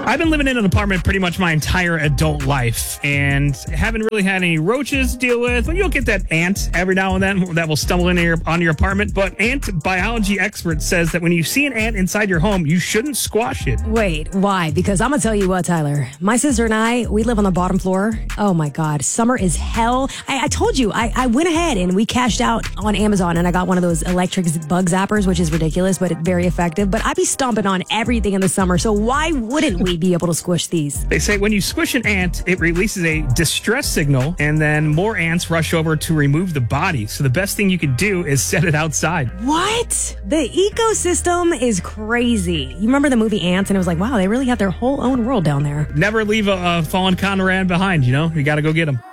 I've been living in an apartment pretty much my entire adult life and haven't really had any roaches to deal with. But you'll get that ant every now and then that will stumble onto your apartment. But ant biology expert says that when you see an ant inside your home, you shouldn't squash it. Wait, why? Because I'm going to tell you what, Tyler. My sister and I, we live on the bottom floor. Oh my God, summer is hell. I told you, I went ahead and we cashed out on Amazon and I got one of those electric bug zappers, which is ridiculous, but very effective. But I be stomping on everything in the summer. So why wouldn't we be able to squish these? They say when you squish an ant, it releases a distress signal and then more ants rush over to remove the body. So the best thing you could do is set it outside. What? The ecosystem is crazy. You remember the movie Ants and it was like, wow, they really have their whole own world down there. Never leave a fallen Conrad behind, you know? You got to go get them.